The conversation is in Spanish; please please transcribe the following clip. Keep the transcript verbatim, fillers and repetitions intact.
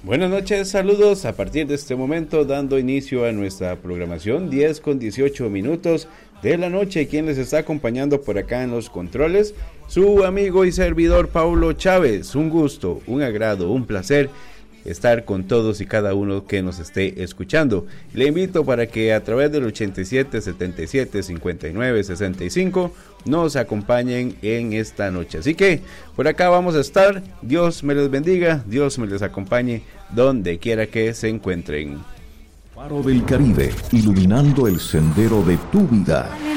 Buenas noches, saludos a partir de este momento dando inicio a nuestra programación, diez con dieciocho minutos de la noche. Quien les está acompañando por acá en los controles, su amigo y servidor Paulo Chávez. Un gusto, un agrado, un placer estar con todos y cada uno que nos esté escuchando. Le invito para que a través del ochenta y siete, setenta y siete, cincuenta y nueve, sesenta y cinco nos acompañen en esta noche. Así que por acá vamos a estar. Dios me les bendiga, Dios me les acompañe donde quiera que se encuentren. Faro del Caribe, iluminando el sendero de tu vida.